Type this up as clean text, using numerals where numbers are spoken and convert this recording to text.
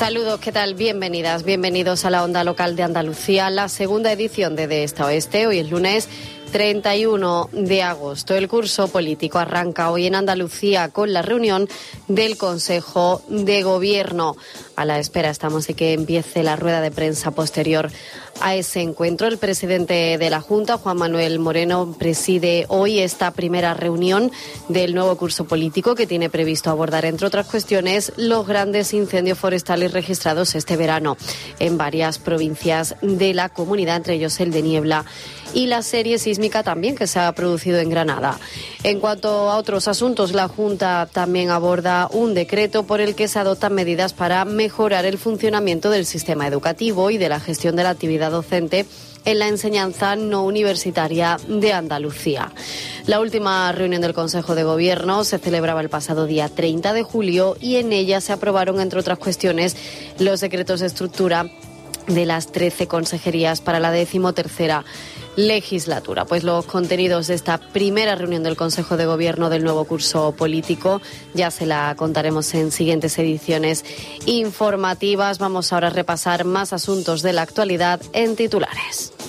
Saludos, ¿qué tal? Bienvenidas, bienvenidos a la Onda Local de Andalucía, la segunda edición de Esta Oeste. Hoy es lunes 31 de agosto. El curso político arranca hoy en Andalucía con la reunión del Consejo de Gobierno. A la espera estamos de que empiece la rueda de prensa posterior a ese encuentro. El presidente de la Junta, Juan Manuel Moreno, preside hoy esta primera reunión del nuevo curso político que tiene previsto abordar, entre otras cuestiones, los grandes incendios forestales registrados este verano en varias provincias de la comunidad, entre ellos el de Niebla, y la serie sísmica también que se ha producido en Granada. En cuanto a otros asuntos, la Junta también aborda un decreto por el que se adoptan medidas para mejorar el funcionamiento del sistema educativo y de la gestión de la actividad docente en la enseñanza no universitaria de Andalucía. La última reunión del Consejo de Gobierno se celebraba el pasado día 30 de julio y en ella se aprobaron, entre otras cuestiones, los decretos de estructura de las 13 consejerías para la 13ª legislatura. Pues los contenidos de esta primera reunión del Consejo de Gobierno del nuevo curso político ya se la contaremos en siguientes ediciones informativas. Vamos ahora a repasar más asuntos de la actualidad en titulares.